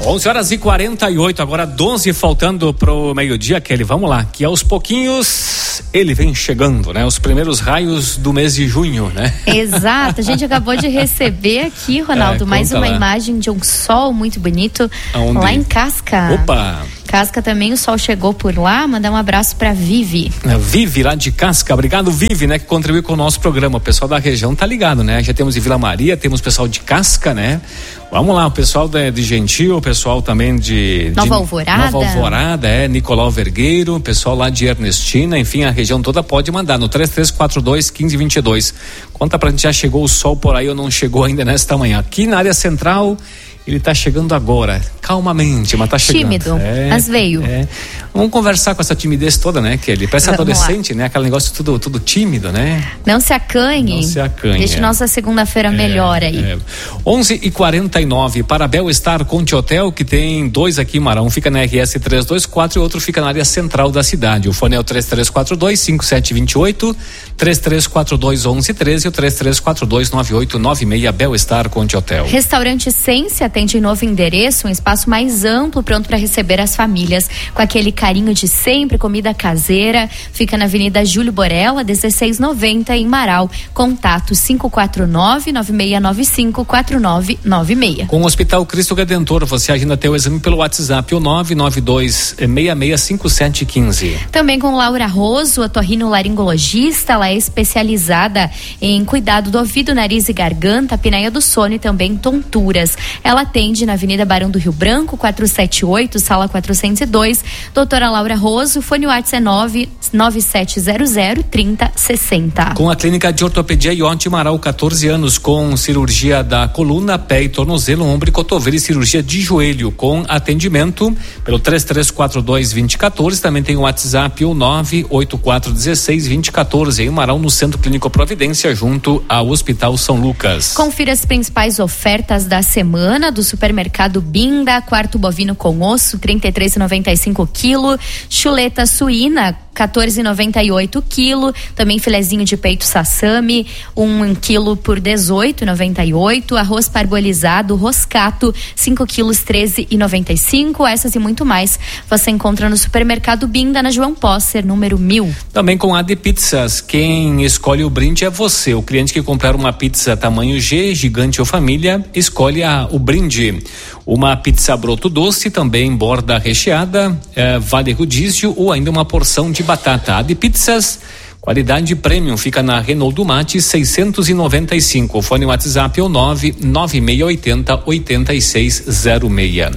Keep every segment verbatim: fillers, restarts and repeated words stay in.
onze horas e quarenta e oito, agora doze faltando pro meio-dia, Kelly, vamos lá, que aos pouquinhos ele vem chegando, né? Os primeiros raios do mês de junho, né? Exato, a gente acabou de receber aqui, Ronaldo, é, mais uma lá. imagem de um sol muito bonito. Aonde? Lá em Casca. Opa! Casca também, o sol chegou por lá, mandar um abraço pra Vivi. Vivi lá de Casca, obrigado Vivi, né, que contribuiu com o nosso programa. O pessoal da região tá ligado, né? Já temos em Vila Maria, temos o pessoal de Casca, né? Vamos lá, o pessoal de, de Gentil, o pessoal também de Nova de, Alvorada. Nova Alvorada, é, Nicolau Vergueiro, o pessoal lá de Ernestina, enfim, a região toda pode mandar no três três quatro dois, um cinco dois dois. Conta pra gente, já chegou o sol por aí ou não chegou ainda nesta manhã? Aqui na área central, ele tá chegando agora, calmamente, mas tá chegando. Tímido, é, mas veio. É. Vamos conversar com essa timidez toda, né, Kelly? Parece adolescente, né? Aquele negócio tudo, tudo tímido, né? Não se acanhe. Não se acanhe. Deixe é. nossa segunda-feira é, melhor aí. É. onze e quarenta e nove, para Bel Star Conte Hotel, que tem dois aqui em Marão. Um fica na R S trezentos e vinte e quatro e outro fica na área central da cidade. O fone é o três três quatro dois, cinco sete dois oito, três três quatro dois, um um um três e o três três quatro dois, nove oito nove seis. Bel Star Conte Hotel. Restaurante Sense atende em novo endereço, um espaço mais amplo, pronto para receber as famílias com aquele carinho de sempre, comida caseira. Fica na Avenida Júlio Borella, dezesseis noventa, em Marau. Contato cinco quatro nove, nove seis nove cinco, quatro nove nove seis. Com o Hospital Cristo Redentor, você agenda teu exame pelo WhatsApp, o nove nove dois, seis seis cinco sete um cinco. Também com Laura Roso, otorrinolaringologista, ela é especializada em cuidado do ouvido, nariz e garganta, apneia do sono e também tonturas. Ela atende na Avenida Barão do Rio Branco, quatrocentos e setenta e oito, sala quatrocentos e dois. Doutora Laura Roso, fone WhatsApp é nove nove sete zero zero, trinta sessenta. Com a Clínica de Ortopedia Iote Marau, quatorze anos, com cirurgia da coluna, pé e tornozelo, ombro e cotovelo e cirurgia de joelho, com atendimento pelo três três quatro dois, dois zero um quatro. Também tem o WhatsApp, o nove oito quatro um seis, dois zero um quatro, em Marau, no Centro Clínico Providência, junto ao Hospital São Lucas. Confira as principais ofertas da semana do supermercado Binda. Quarto bovino com osso, trinta e três reais e noventa e cinco quilo. Chuleta suína, quatorze reais e noventa e oito quilo. Também filezinho de peito sassami, um quilo por dezoito reais e noventa e oito. Arroz parbolizado roscato, cinco quilos, treze reais e noventa e cinco. Essas e muito mais você encontra no supermercado Binda, na João Posser, número mil. Também com a de Pizzas, quem escolhe o brinde é você. O cliente que comprar uma pizza tamanho G, gigante ou família, escolhe a, o brinde. Uma pizza broto doce, também borda recheada, é, vale rodízio ou ainda uma porção de batata. A de Pizzas, qualidade premium, fica na Renault do Mate seiscentos e noventa e cinco. O fone WhatsApp é o nove nove seis oito zero, oito seis zero seis.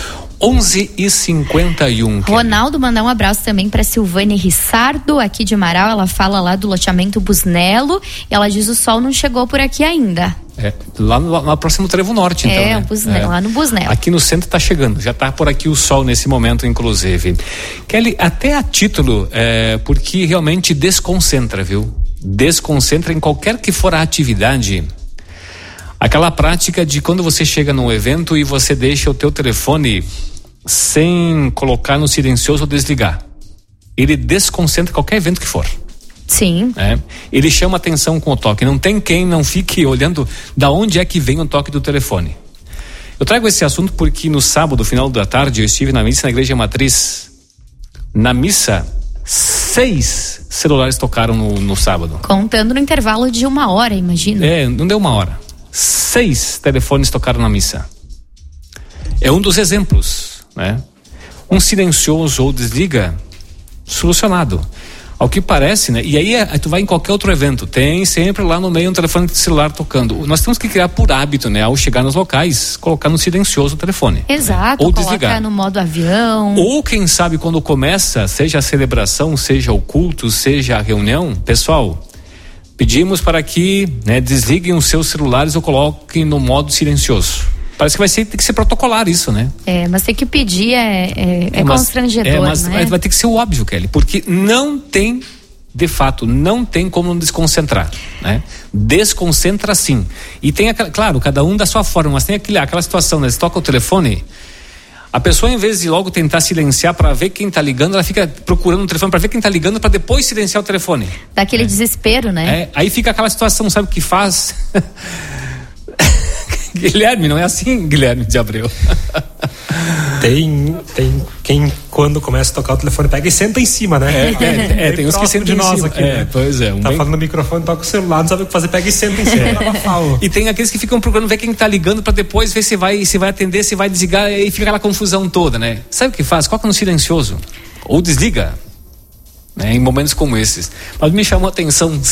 onze e cinquenta e um. Ronaldo, mandar um abraço também para Silvane Rissardo, aqui de Marau. Ela fala lá do loteamento Busnelo e ela diz: o sol não chegou por aqui ainda. É, lá no, lá no próximo Trevo Norte, então. É, né? Busnelo, é, lá no Busnelo. Aqui no centro tá chegando, já tá por aqui o sol nesse momento, inclusive. Kelly, até a título, é, porque realmente desconcentra, viu? Desconcentra em qualquer que for a atividade. Aquela prática de quando você chega num evento e você deixa o teu telefone sem colocar no silencioso ou desligar. Ele desconcentra qualquer evento que for. Sim. É. Ele chama atenção com o toque. Não tem quem não fique olhando da onde é que vem o toque do telefone. Eu trago esse assunto porque no sábado, final da tarde, eu estive na missa na Igreja Matriz. Na missa, seis celulares tocaram no, no sábado. Contando no intervalo de uma hora, imagina. É, não deu uma hora. Seis telefones tocaram na missa. É um dos exemplos, né? Um silencioso ou desliga, solucionado. Ao que parece, né? E aí, aí tu vai em qualquer outro evento, tem sempre lá no meio um telefone celular tocando. Nós temos que criar por hábito, né? Ao chegar nos locais, colocar no silencioso o telefone. Exato, né? Ou colocar desligar. no modo avião. Ou quem sabe quando começa, seja a celebração, seja o culto, seja a reunião, pessoal, pedimos para que, né, desliguem os seus celulares ou coloquem no modo silencioso. Parece que vai ser, tem que ser protocolar isso, né? É, mas tem que pedir é, é, é mas, constrangedor, é, mas, né? Mas vai ter que ser o óbvio, Kelly, porque não tem, de fato, não tem como não desconcentrar, né? Desconcentra sim. E tem, aquela, claro, cada um da sua forma, mas tem aquele, aquela situação, né? Você toca o telefone, a pessoa, em vez de logo tentar silenciar para ver quem tá ligando, ela fica procurando o telefone para ver quem tá ligando para depois silenciar o telefone. Dá aquele é. desespero, né? É, aí fica aquela situação, sabe o que faz? Guilherme, não é assim, Guilherme de Abreu? Tem, tem quem, quando começa a tocar o telefone, pega e senta em cima, né? É, é, é tem uns que sentam de nós cima. aqui, é, né? Pois é. Um tá bem... falando no microfone, toca o celular, não sabe o que fazer, pega e senta em cima. É. E tem aqueles que ficam procurando ver quem tá ligando pra depois ver se vai, se vai atender, se vai desligar, e fica aquela confusão toda, né? Sabe o que faz? Coloca no silencioso. Ou desliga. Né, em momentos como esses. Mas me chamou a atenção